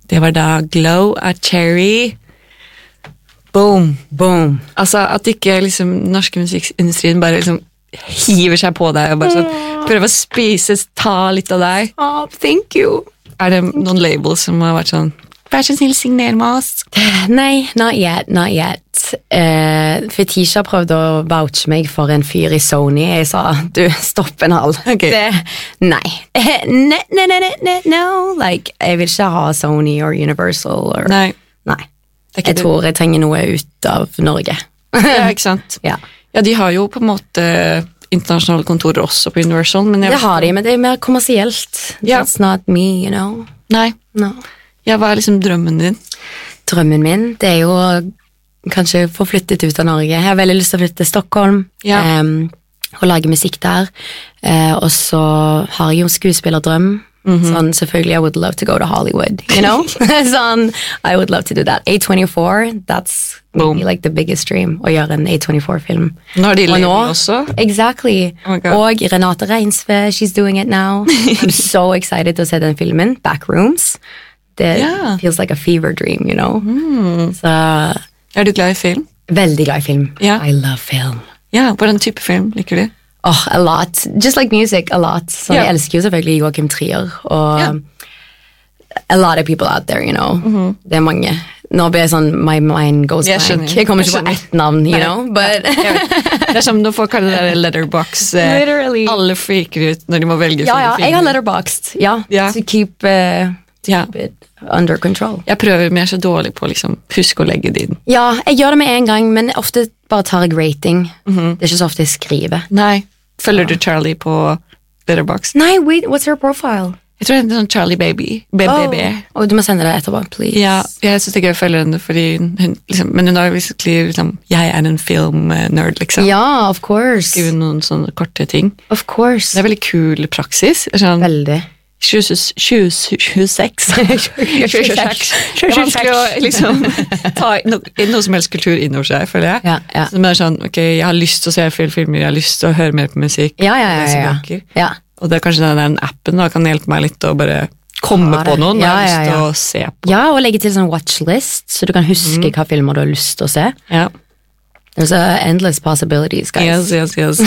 Det var da Glow av Cherry. Boom. Boom. Altså, at ikke liksom norske musikkindustrien bare liksom hiver seg på deg og bare sånn, prøver å spise, ta litt av deg. Thank you. Det noen labels som har vært sånn, vær så snill, signer med oss? Nei, not yet. Fetisha prøvde å vouche meg for en fyr i Sony. Jeg sa, du, stopp en hal. Okay. Nei. No. Like, jeg vil ikke ha Sony or Universal. Or, Nei. Jeg tror jeg trenger noe ut av Norge. Ja, ikke sant? Ja, de har jo på en måte internasjonale kontorer også på Universal. Men det har de, men det mer kommersielt. That's not me, you know. Nei. No. Ja, hva liksom drømmen din? Drømmen min, det jo kanskje få flyttet ut av Norge. Jeg har veldig lyst til å flytte til Stockholm og lage musikk der. Og så har jeg jo skuespillerdrøm. Sånn, selvfølgelig, I would love to go to Hollywood, you know? Sånn, I would love to do that. A24, that's maybe like the biggest dream, å gjøre en A24-film. Nå har de label også? Exactly. Og Renate Reinsve, she's doing it now. I'm so excited to se den filmen, Backrooms. Det feels like a fever dream, you know? Så... du glad i film? Veldig glad i film. I love film. Ja, hvordan type film liker du? A lot. Just like music, a lot. Så jeg elsker jo selvfølgelig Joachim Trier, og a lot of people out there, you know. Det mange. Nå blir jeg sånn, my mind goes blank. Jeg kommer ikke på ett navn, you know, but... Det som når folk kaller det letterbox. Literally. Alle freaker ut når de må velge filmer. Ja, jeg har letterboxed, to keep it under control. Jeg prøver, men jeg så dårlig på liksom, husk å legge det inn. Ja, jeg gjør det med en gang, men ofte bare tar jeg rating. Det ikke så ofte jeg skriver. Nei, følger du Charlie på Letterboxd? Nei, wait, what's her profile? Jeg tror det sånn Charlie Baby. Og du må sende det etterpå, please. Ja, jeg synes det er gøy å følge henne, fordi hun, liksom, men hun har liksom, jeg en film-nerd, liksom. Ja, of course. Skriver noen sånne korte ting. Of course. Det veldig kul praksis. Sånn, veldig. 26 Det er vanskelig å liksom ta noe som helst kultur innover seg, føler jeg. Så det er sånn, ok, jeg har lyst til å se flere filmer, jeg har lyst til å høre mer på musikk. Og det er kanskje den appen da, kan hjelpe meg litt å bare komme på noen, og jeg har lyst til å se på. Ja, og legge til sånn watchlist, så du kan huske hva filmer du har lyst til å se. Ja. There's endless possibilities, guys. Yes.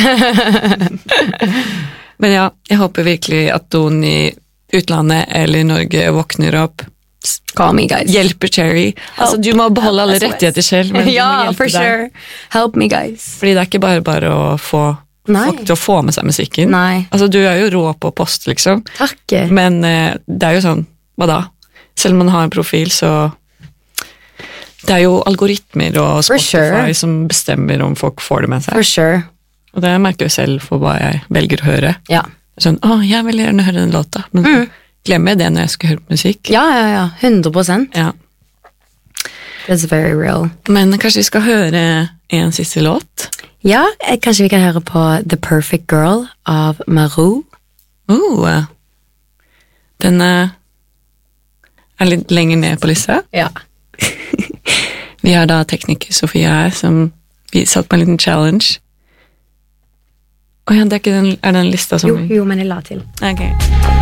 Men ja, jeg håper virkelig at noen i utlandet eller i Norge våkner opp. Call me, guys. Hjelper Cherry. Altså, du må beholde alle rettigheter selv, men du må hjelpe deg. Sure. Help me, guys. Fordi det er ikke bare å få folk til å få med seg musikken. Nei. Altså, du er jo rå på post, liksom. Takk. Men det er jo sånn, hva da? Selv om man har en profil, så... Det er jo algoritmer og Spotify som bestemmer om folk får det med seg. For sure. Og det merker jeg selv for hva jeg velger å høre. Ja. Sånn, jeg vil gjerne høre den låta, men glemmer jeg det når jeg skal høre på musikk. Ja, 100%. Ja. That's very real. Men kanskje vi skal høre en siste låt? Ja, kanskje vi kan høre på The Perfect Girl av Marou. Den er litt lenger ned på lista. Ja. Vi har da tekniker Sofia her, som vi satt på en liten challenge. Det er ikke den lista som... Jo, men jeg la til. Ok.